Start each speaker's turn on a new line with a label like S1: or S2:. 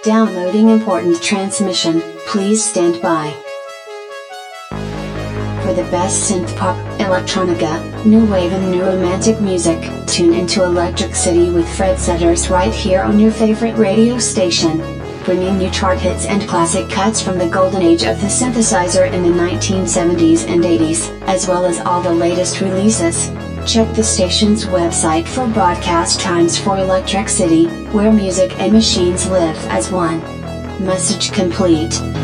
S1: Downloading important transmission, please stand by. For the best synth pop, electronica, new wave and new romantic music, tune into Electric City with Fred Setters right here on your favorite radio station. Bringing you chart hits and classic cuts from the golden age of the synthesizer in the 1970s and 80s, as well as all the latest releases. Check the station's website for broadcast times for Electric City, where music and machines live as one. Message complete.